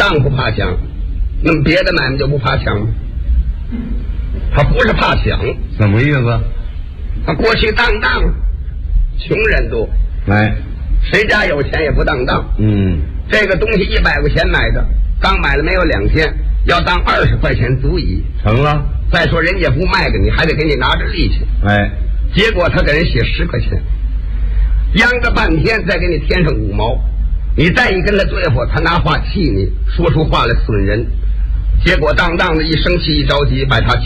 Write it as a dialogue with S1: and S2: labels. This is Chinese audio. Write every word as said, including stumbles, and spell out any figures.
S1: 当不怕抢，那么别的买卖就不怕抢吗？他不是怕抢，
S2: 怎么意思？
S1: 他过去当当，穷人多，
S2: 哎，
S1: 谁家有钱也不当当。
S2: 嗯，
S1: 这个东西一百块钱买的，刚买了没有两天，要当二十块钱足矣。
S2: 成了。
S1: 再说人家不卖给你，还得给你拿着利息。
S2: 哎，
S1: 结果他给人写十块钱，央个半天，再给你添上五毛。你再一跟他对付，他拿话气你，说出话来损人。结果当当的一生气一着急，把他